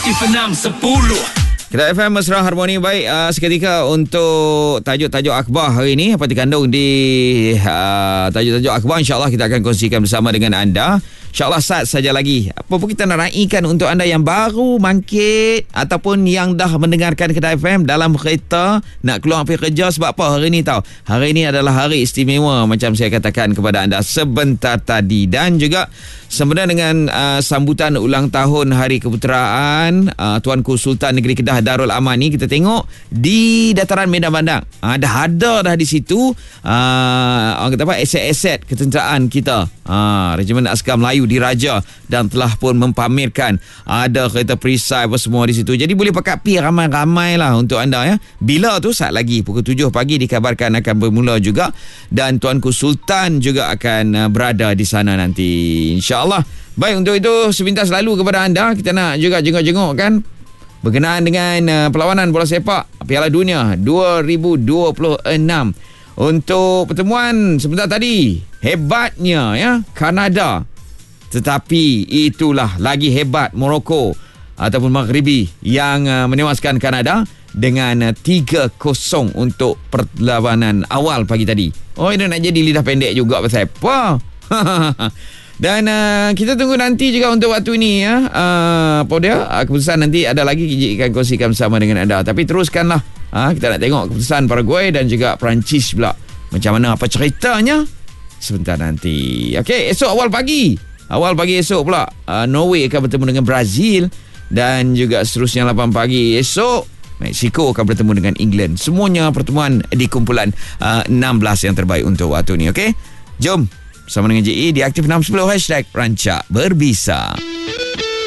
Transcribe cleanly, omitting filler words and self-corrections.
Aktif 610. Kita FM Mesra Harmoni. Baik, seketika untuk tajuk-tajuk akhbar hari ini apa dikandung di tajuk-tajuk akhbar. InsyaAllah kita akan kongsikan bersama dengan anda. InsyaAllah saat saja lagi. Apa pun kita nak raikan untuk anda yang baru bangkit ataupun yang dah mendengarkan Kedah FM dalam kereta nak keluar pergi kerja. Sebab apa hari ini tahu? Hari ini adalah hari istimewa macam saya katakan kepada anda sebentar tadi. Dan juga sempena dengan sambutan ulang tahun Hari Keputeraan Tuanku Sultan Negeri Kedah Darul Amani, kita tengok di dataran Medan Bandang dah ada di situ orang kata apa, aset-aset ketenteraan kita, Regimen Askar Melayu Diraja, dan telah pun mempamerkan ada kereta perisai apa semua di situ. Jadi boleh pakat pi ramai-ramai lah untuk anda ya. Bila tu saat lagi pukul 7 pagi dikabarkan akan bermula juga, dan Tuanku Sultan juga akan berada di sana nanti, InsyaAllah. Baik, untuk itu sepintas lalu kepada anda, kita nak juga jenguk-jenguk kan berkenaan dengan perlawanan bola sepak Piala Dunia 2026. Untuk pertemuan sebentar tadi, hebatnya ya Kanada, tetapi itulah lagi hebat Morocco ataupun Maghribi yang menewaskan Kanada dengan 3-0 untuk perlawanan awal pagi tadi. Oh, ini nak jadi lidah pendek juga pasal apa? Dan kita tunggu nanti juga untuk waktu ini ya. Apa dia? Keputusan nanti ada lagi kita akan kongsikan bersama dengan anda. Tapi teruskanlah. Kita nak tengok keputusan Paraguay dan juga Perancis pula. Macam mana, apa ceritanya? Sebentar nanti. Okey, esok awal pagi esok pula Norway akan bertemu dengan Brazil, dan juga seterusnya 8 pagi esok Mexico akan bertemu dengan England. Semuanya pertemuan di kumpulan 16 yang terbaik untuk waktu ini. Okey, jom bersama dengan JE di Aktif 610 #Rancak Berbisa.